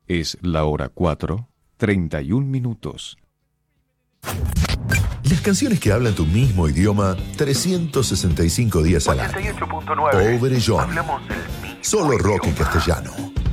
Es la hora 4:31. Las canciones que hablan tu mismo idioma 365 días al año. 88.9. Pobre John. Hablamos el mismo Solo rock en idioma. castellano.